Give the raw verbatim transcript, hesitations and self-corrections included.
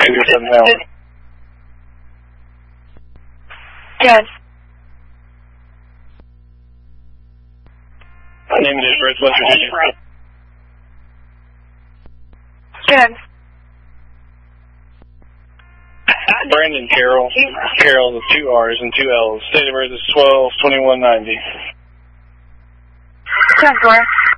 two zero seven now. Good. Name and address, West Virginia. Good. Brandon Carroll. Carroll with two R's and two L's. Date of birth is twelve twenty-one ninety. ten four.